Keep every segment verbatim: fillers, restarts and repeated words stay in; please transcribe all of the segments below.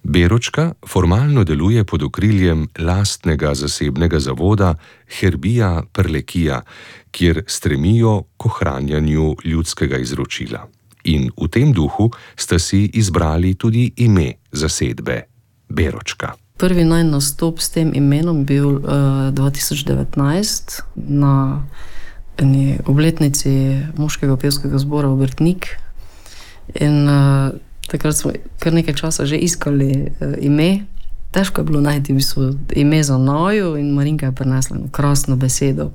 Beročka formalno deluje pod okriljem lastnega zasebnega zavoda Herbija Prlekija, kjer stremijo k ohranjanju ljudskega izročila. In v tem duhu sta si izbrali tudi ime zasedbe Beročka. Prvi najin nastop s tem imenom bil uh, dva tisoč devetnajst na eni obletnici moškega pevskega zbora Obrtnik. In uh, takrat smo kar nekaj časa že iskali uh, ime. Težko je bilo najti v bistvu ime za naju in Marinka je prinesla eno krasno besedo.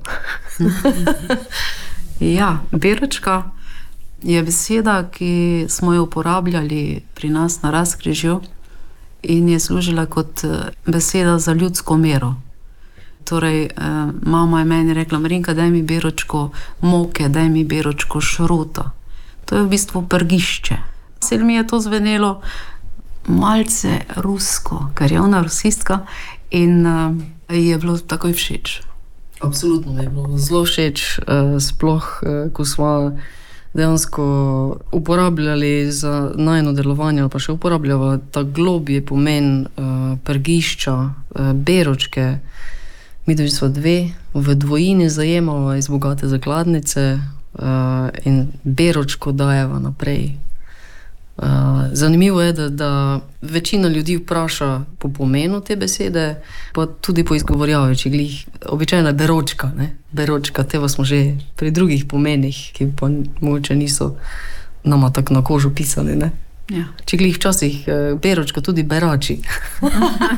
Ja, Beročka je beseda, ki smo jo uporabljali pri nas na Razkrižju in je služila kot beseda za ljudsko mero. Torej, eh, mama je meni rekla: Marinka, daj mi beročko moke, daj mi beročko šrota. To je v bistvu prgišče. Sel mi je to zvenelo malce rusko, ker je ona rusistka in eh, je bilo takoj všeč. Absolutno mi je bilo zelo všeč, eh, sploh, eh, ko smo dejansko uporabljali za najino delovanje, ali pa še uporabljava ta globji pomen uh, prgišča, uh, Beročke. Mi da smo dve v dvojini zajemava iz bogate zakladnice uh, in Beročko dajeva naprej. Uh, zanimivo je, da, da večina ljudi vpraša po pomenu te besede, pa tudi po izgovorjavi, če glih običajna Beročka, ne? Beročka, teva smo že pri drugih pomenih, ki pa mogoče niso nama tako na kožu pisali, ne? Ja. Če glih včasih Beročka tudi berači.